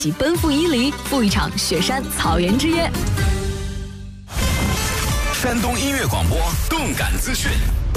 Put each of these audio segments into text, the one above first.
即奔赴伊犁，赴一场雪山草原之约。 山东音乐广播动感资讯。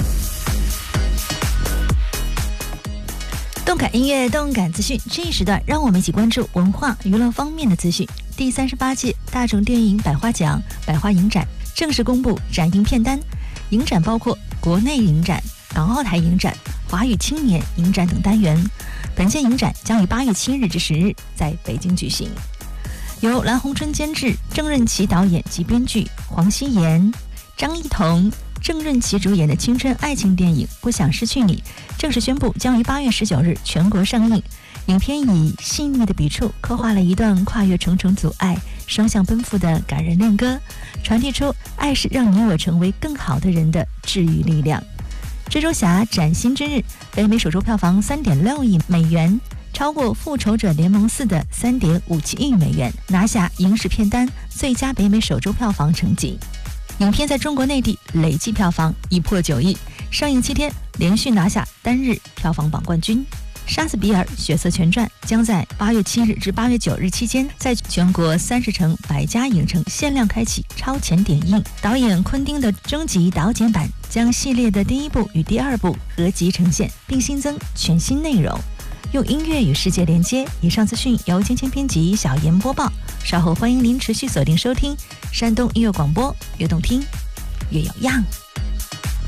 动感音乐、动感资讯，这一时段让我们一起关注文化娱乐方面的资讯。第38届大众电影百花奖百花影展正式公布展映片单，影展包括国内影展、港澳台影展、华语青年影展等单元。本届影展将于8月7日至10日在北京举行。由蓝洪春监制，郑润琪导演及编剧，黄希妍、张一彤、郑润琪主演的青春爱情电影《不想失去你》正式宣布将于8月19日全国上映。影片以细腻的笔触刻画了一段跨越重重阻碍、双向奔赴的感人恋歌，传递出爱是让你我成为更好的人的治愈力量。蜘蛛侠崭新之日，北美首周票房3.6亿美元，超过复仇者联盟4的3.57亿美元，拿下影史片单最佳北美首周票房成绩。影片在中国内地累计票房已破9亿，上映7天连续拿下单日票房榜冠军。杀死比尔血色全传将在8月7日至8月9日期间在全国30城百家影城限量开启超前点映。导演昆汀的终极导剪版将系列的第1部与第2部合集呈现，并新增全新内容，用音乐与世界连接。以上资讯由芊芊编辑，小妍播报。稍后欢迎您持续锁定收听山东音乐广播，越动听越有样。